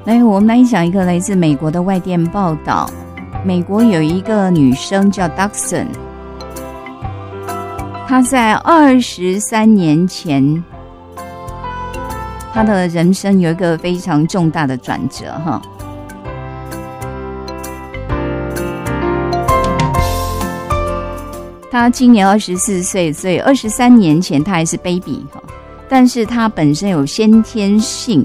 来，我们来讲一个来自美国的外电报道。美国有一个女生叫 Dawson， 她在23年前，她的人生有一个非常重大的转折哈。她今年24岁，所以23年前她还是 baby 哈，但是她本身有先天性。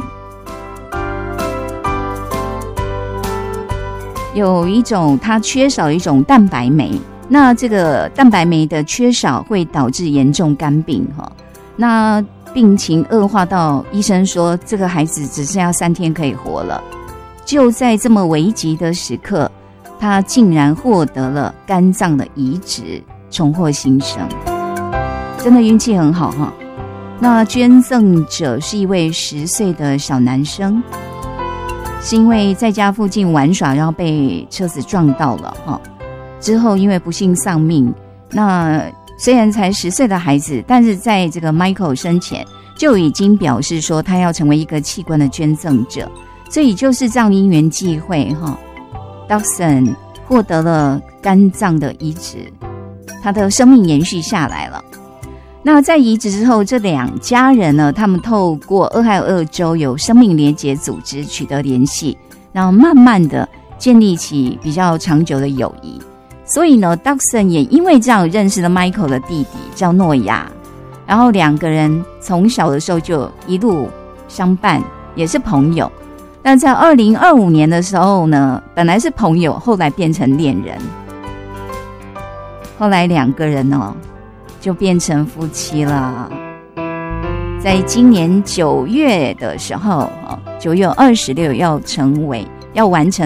有一种它缺少一种蛋白酶，那这个蛋白酶的缺少会导致严重肝病哈。那病情恶化到医生说这个孩子只剩下3天可以活了。就在这么危急的时刻，他竟然获得了肝脏的移植，重获新生，真的运气很好哈。那捐赠者是一位10岁的小男生。是因为在家附近玩耍，然后被车子撞到了哈。之后因为不幸丧命。那虽然才10岁的孩子，但是在这个 Michael 生前就已经表示说他要成为一个器官的捐赠者，所以就是这样因缘际会哈 ，Dawson 获得了肝脏的移植，他的生命延续下来了。那在移植之后，这2家人呢，他们透过俄亥俄州有生命连结组织取得联系，然后慢慢的建立起比较长久的友谊。所以呢 Dawson 也因为这样认识了 Michael 的弟弟叫诺亚，然后2个人从小的时候就一路相伴，也是朋友。但在2025年的时候呢，本来是朋友，后来变成恋人，后来2个人就变成夫妻了。在今年9月的时候，9月26要完成